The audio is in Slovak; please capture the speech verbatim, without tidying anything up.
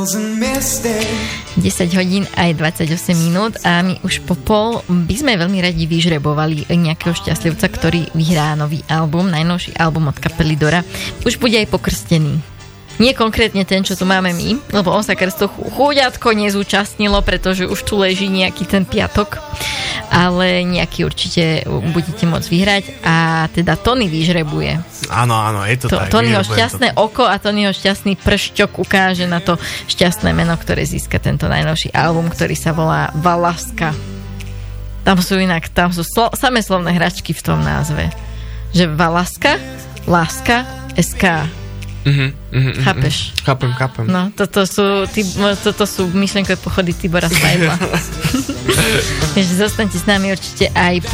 desať hodín aj dvadsaťosem minút a my už po pol by sme veľmi radi vyžrebovali nejakého šťastlivca, ktorý vyhrá nový album, najnovší album od kapely Dora. Už bude aj pokrstený. Nie konkrétne ten, čo tu máme my, lebo on sa krsto chuďatko nezúčastnilo, pretože už tu leží nejaký ten piatok, ale nejaký určite budete môcť vyhrať a teda Tony vyžrebuje. Áno, áno, je to, to tak. Tonyho šťastné to. oko a Tonyho šťastný pršťok ukáže na to šťastné meno, ktoré získa tento najnovší album, ktorý sa volá Valaska. Tam sú inak, tam sú slo, samé slovné hračky v tom názve. Že Valaska, láska, es ká. Uh-huh, uh-huh, Chápeš? Chápem, chápem. No, toto sú, ty, toto sú myšlenkové pochody Tibora Svajdla. Takže zostaňte s nami určite aj po